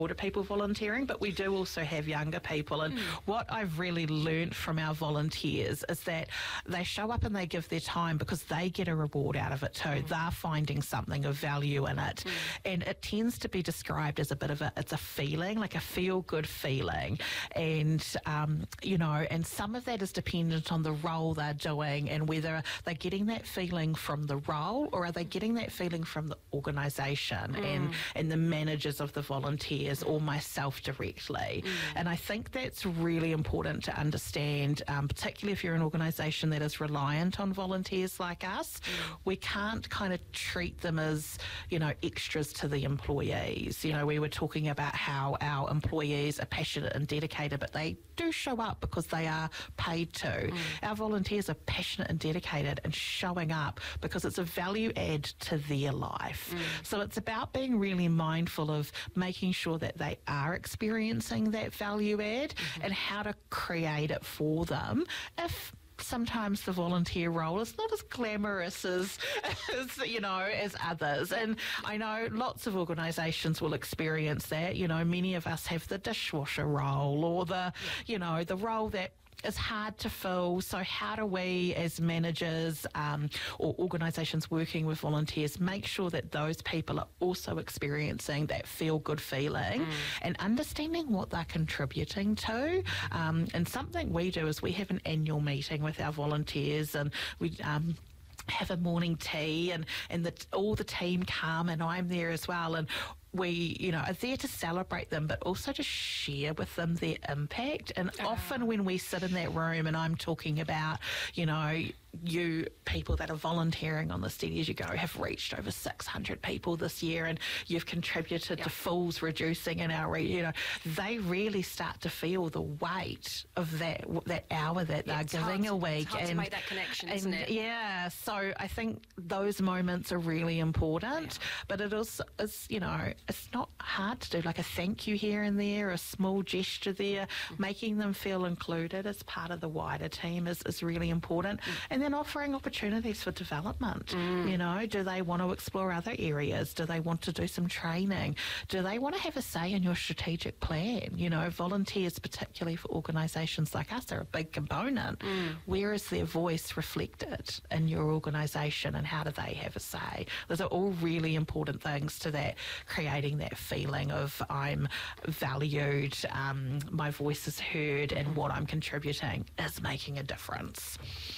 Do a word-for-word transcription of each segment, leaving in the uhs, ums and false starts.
older people volunteering, but we do also have younger people. And mm. what I've really learnt from our volunteers is that they show up and they give their time because they get a reward out of it too. Mm. They're finding something of value in it. Mm. And it tends to be described as a bit of a, it's a feeling, like a feel-good feeling. And, um, you know, and some of that is dependent on the role they're doing and whether they're getting that feeling from the role or are they getting that feeling from the organisation mm. and, and the managers of the volunteers or myself directly. Mm. And I think that's really important to understand, um, particularly if you're an organisation that is reliant on volunteers like us. Mm. We can't kind of treat them as, you know, extras to the employees. You know, we were talking about how our employees are passionate and dedicated, but they do show up because they are paid to. Mm. Our volunteers are passionate and dedicated and showing up because it's a value add to their life. Mm. So it's about being really mindful of making sure that they are experiencing that value add mm-hmm. and how to create it for them if sometimes the volunteer role is not as glamorous as, as, you know, as others. And I know lots of organisations will experience that. You know, many of us have the dishwasher role or the, you know, the role that is hard to fill. So how do we as managers um, or organisations working with volunteers make sure that those people are also experiencing that feel-good feeling mm. and understanding what they're contributing to? Um, and something we do is we have an annual meeting with our volunteers and we um, have a morning tea and, and the, all the team come and I'm there as well. And we, you know, are there to celebrate them, but also to share with them their impact. And uh. often when we sit in that room and I'm talking about, you know, you people that are volunteering on the Steady As You Go have reached over six hundred people this year and you've contributed yep. to falls reducing in our, you know, they really start to feel the weight of that that hour that yeah, they're giving to, a week. It's hard and, to make that connection, and, isn't it? Yeah, so I think those moments are really important, yeah. but it is, is, you know, it's not hard to do, like a thank you here and there, a small gesture there, mm-hmm. making them feel included as part of the wider team is, is really important. Mm. And then offering opportunities for development. Mm. You know, do they want to explore other areas? Do they want to do some training? Do they want to have a say in your strategic plan? You know, volunteers, particularly for organisations like us, are a big component. Mm. Where is their voice reflected in your organisation and how do they have a say? Those are all really important things to that, creating that feeling of I'm valued, um, my voice is heard, and what I'm contributing is making a difference.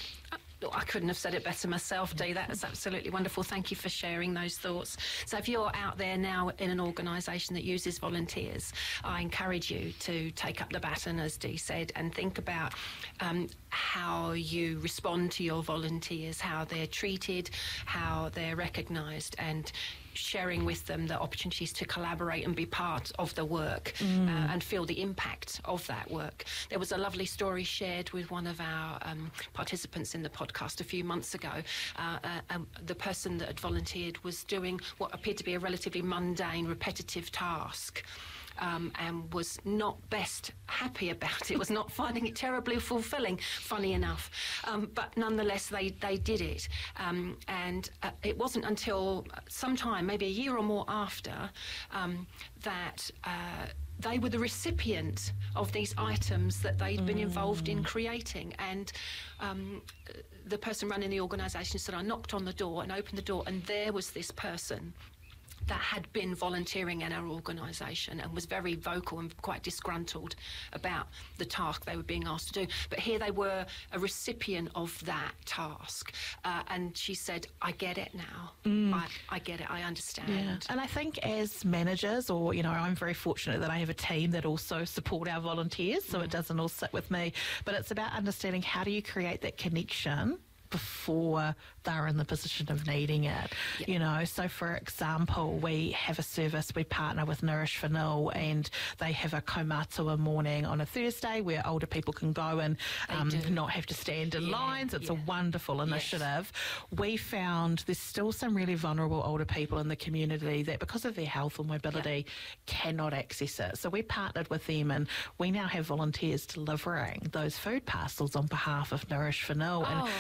I couldn't have said it better myself, Dee. That is absolutely wonderful. Thank you for sharing those thoughts. So if you're out there now in an organisation that uses volunteers, I encourage you to take up the baton, as Dee said, and think about um, how you respond to your volunteers, how they're treated, how they're recognised, and sharing with them the opportunities to collaborate and be part of the work mm. uh, and feel the impact of that work. There was a lovely story shared with one of our um, participants in the podcast a few months ago. Uh, uh, um, the person that had volunteered was doing what appeared to be a relatively mundane, repetitive task. Um, and was not best happy about it, was not finding it terribly fulfilling, funny enough. Um, but nonetheless, they, they did it. Um, and uh, it wasn't until sometime, maybe a year or more after, um, that uh, they were the recipient of these items that they'd mm. been involved in creating. And um, the person running the organisation said, I knocked on the door and opened the door, and there was this person that had been volunteering in our organisation and was very vocal and quite disgruntled about the task they were being asked to do. But here they were, a recipient of that task. Uh, and she said, I get it now. Mm. I, I get it. I understand. Yeah. And I think as managers, or, you know, I'm very fortunate that I have a team that also support our volunteers, so mm. it doesn't all sit with me. But it's about understanding how do you create that connection before they're in the position of needing it. Yep. You know, so for example, we have a service, we partner with Nourish Whanau, and they have a kaumatua morning on a Thursday where older people can go and um, not have to stand in yeah, lines. It's yeah. a wonderful initiative. Yes. We found there's still some really vulnerable older people in the community that because of their health or mobility yep. cannot access it. So we partnered with them, and we now have volunteers delivering those food parcels on behalf of Nourish Whanau. Oh, and I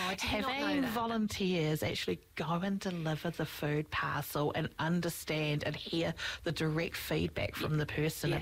not know having that. volunteers actually go and deliver the food parcel and understand and hear the direct feedback from the person Yeah.